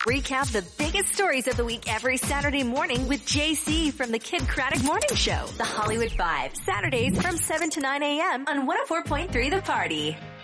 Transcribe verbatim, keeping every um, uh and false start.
recap the biggest stories of the week every Saturday morning with J C from the Kid Craddock Morning Show. The Hollywood Five, Saturdays from seven to nine a.m. on one oh four point three The Party.